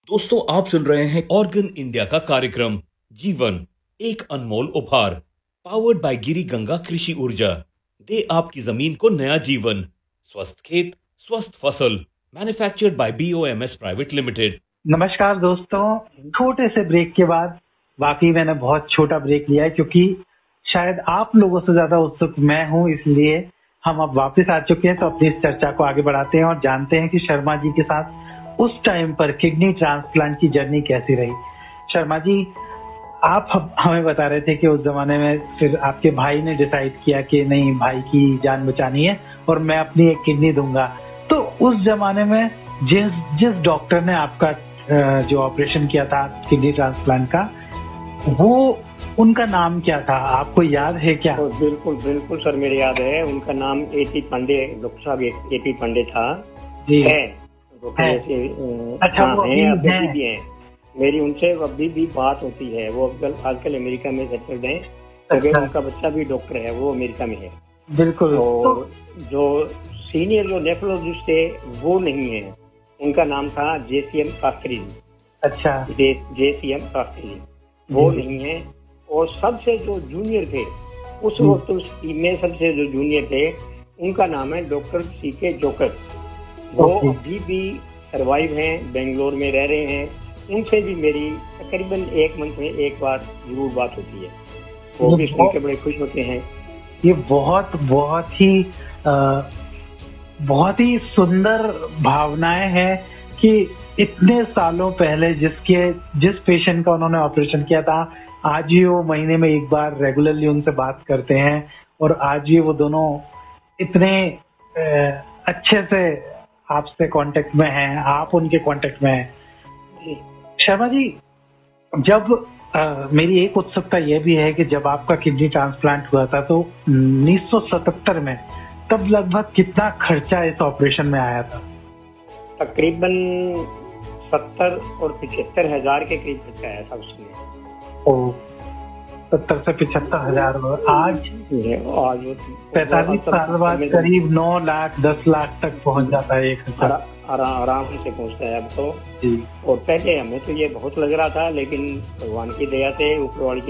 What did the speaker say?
दोस्तों, आप सुन रहे हैं ऑर्गन इंडिया का कार्यक्रम जीवन एक अनमोल उपहार, पावर्ड बाय गिरी गंगा कृषि ऊर्जा। दे आपकी जमीन को नया जीवन। स्वस्थ खेत, स्वस्थ फसल। Manufactured by BOMS private limited. नमस्कार दोस्तों, छोटे से ब्रेक के बाद वाकई मैंने बहुत छोटा ब्रेक लिया है क्योंकि शायद आप लोगों से ज्यादा उत्सुक मैं हूं, इसलिए हम अब वापस आ चुके हैं। तो अपनी इस चर्चा को आगे बढ़ाते हैं और जानते हैं कि शर्मा जी के साथ उस टाइम पर किडनी ट्रांसप्लांट की जर्नी कैसी रही। शर्मा जी, आप हमें बता रहे थे कि उस जमाने में फिर आपके भाई ने डिसाइड किया कि नहीं, भाई की जान बचानी है और मैं अपनी एक किडनी दूंगा। तो उस जमाने में जिस डॉक्टर ने आपका जो ऑपरेशन किया था किडनी ट्रांसप्लांट का, वो उनका नाम क्या था, आपको याद है क्या? तो बिल्कुल सर, मेरे याद है। उनका नाम A.P. पांडे, डॉक्टर साहब A.P. पांडे था। जी है। अच्छा, वो अभी भी हैं। मेरी उनसे अभी भी बात होती है। वो आजकल अमेरिका में सेटल्ड हैं। क्योंकि उनका बच्चा भी डॉक्टर है, वो अमेरिका में है। बिल्कुल। तो जो सीनियर जो नेफ्रोलॉजिस्ट थे वो नहीं है। उनका नाम था JCM शास्त्री जी। अच्छा। JCM शास्त्री जी वो नहीं है। और सबसे जो जूनियर थे उस वक्त उस टीम में, सबसे जो जूनियर थे, उनका नाम है डॉक्टर CK जोकर। वो अभी भी सरवाइव हैं, बेंगलोर में रह रहे हैं। उनसे भी मेरी तकरीबन 1 मंथ में एक बार जरूर बात होती है। वो भी सुन के बड़े खुश होते हैं। ये बहुत ही सुंदर भावनाएं हैं कि इतने सालों पहले जिस पेशेंट का उन्होंने ऑपरेशन किया था, आज भी वो महीने में एक बार रेगुलरली उनसे बात करते हैं और आज भी वो दोनों इतने अच्छे से आपसे कांटेक्ट में हैं, आप उनके कांटेक्ट में हैं। शर्मा जी, जब मेरी एक उत्सुकता यह भी है कि जब आपका किडनी ट्रांसप्लांट हुआ था तो 1977 में, तब लगभग कितना खर्चा इस ऑपरेशन में आया था? तकरीबन 70 और 75 हजार के करीब खर्चा आया था उसमें। 70 से 75 हजार। आज 45 साल बाद करीब 9 लाख 10 लाख तक पहुंच जाता है एक खर्चा। आराम से पहुंचता है अब तो। और पहले हमें तो ये बहुत लग रहा था, लेकिन भगवान की दया से, ऊपर वाले